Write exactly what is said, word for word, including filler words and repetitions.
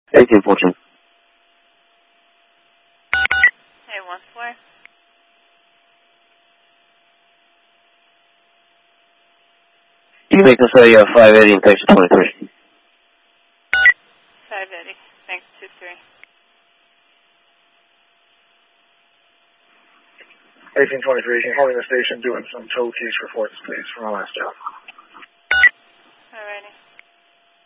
eighteen fourteen. Hey, one four. You make us a uh, five eighty and thanks to twenty-three. five eighty. Thanks, two three. eighteen twenty-three, can you call me the station doing some tow case reports, please, from our last job?